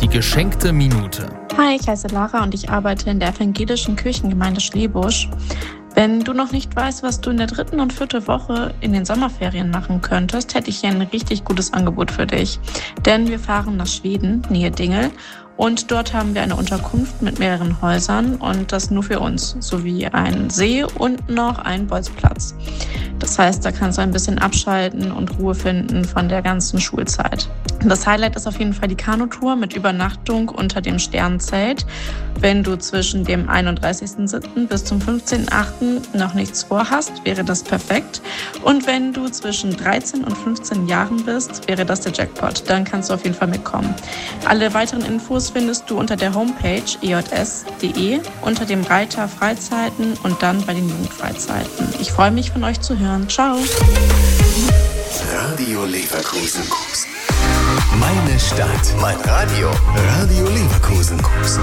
geschenkte Minute. Hi, ich heiße Lara und ich arbeite in der evangelischen Kirchengemeinde Schlebusch. Wenn du noch nicht weißt, was du in der 3. und 4. Woche in den Sommerferien machen könntest, hätte ich hier ein richtig gutes Angebot für dich. Denn wir fahren nach Schweden, Nähe Dingel. Und dort haben wir eine Unterkunft mit mehreren Häusern und das nur für uns, sowie einen See und noch einen Bolzplatz. Das heißt, da kannst du ein bisschen abschalten und Ruhe finden von der ganzen Schulzeit. Das Highlight ist auf jeden Fall die Kanutour mit Übernachtung unter dem Sternenzelt. Wenn du zwischen dem 31.07. bis zum 15.08. noch nichts vorhast, wäre das perfekt. Und wenn du zwischen 13 und 15 Jahren bist, wäre das der Jackpot. Dann kannst du auf jeden Fall mitkommen. Alle weiteren Infos findest du unter der Homepage ejs.de, unter dem Reiter Freizeiten und dann bei den Jugendfreizeiten. Ich freue mich, von euch zu hören. Ciao! Radio Leverkusen. Meine Stadt, mein Radio. Radio Leverkusen.